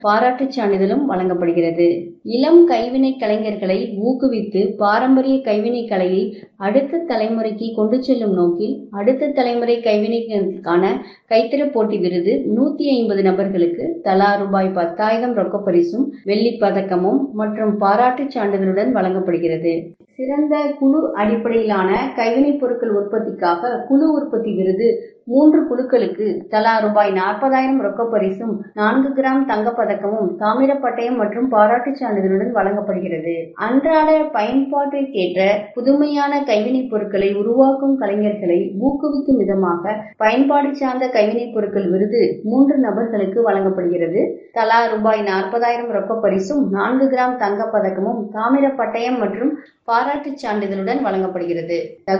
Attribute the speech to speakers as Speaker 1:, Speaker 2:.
Speaker 1: பாராட்டுச் சான்றிதழும் வழங்கப்படுகிறது. இளம் கைவினை கலைஞர்களை ஊக்குவித்து பாரம்பரிய கைவினை கலையை அடுத்த தலைமுறைக்கு கொண்டு செல்லும் நோக்கில் அடுத்த தலைமுறை கைவினைஞர்களுக்கான கைத்திறப் போட்டி விருது 150 நபர்களுக்கு தலா ரூபாய் 10,000 ரொக்கப் பரிசும் வெள்ளிப் பதக்கமும் மற்றும் பாராட்டுச் சான்றிதழுடன் வழங்கப்படுகிறது. சிறந்த குழு அடிப்படையிலான கைவினைப் பொருட்கள் உற்பத்திக்காக குழு உற்பத்தி விருது 3 குழுக்களுக்கு தலா ரூபாய் 40,000 ரொக்கப் பரிசும் 4 கிராம் தங்கப் பதக்கமும் தாமிரப் பட்டயம் மற்றும் பாராட்டுச் சான்றிதழுடன் வழங்கப்படுகிறது. அன்றாட பயன்பாட்டிற்கேற்ற புதுமையான கைவினைப் பொருட்களை உருவாக்கும் கலைஞர்களை ஊக்குவிக்கும் விதமாக பயன்பாடு சார்ந்த கைவினைப் பொருட்கள் விருது 3 நபர்களுக்கு வழங்கப்படுகிறது. தலா ரூபாய் 40,000 ரொக்கப் பரிசும் 4 கிராம் தங்கப் பதக்கமும் தாமிரப் பட்டயம் மற்றும் பாராட்டுச் சான்றிதழுடன் வழங்கப்படுகிறது.